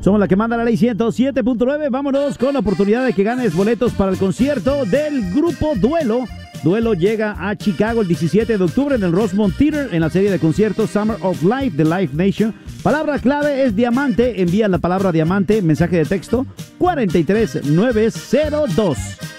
Somos la que manda la ley 107.9. Vámonos con la oportunidad de que ganes boletos para el concierto del grupo Duelo. Duelo llega a Chicago el 17 de octubre en el Rosemont Theater en la serie de conciertos Summer of Life de Live Nation. Palabra clave es diamante. Envía la palabra diamante, mensaje de texto 43902.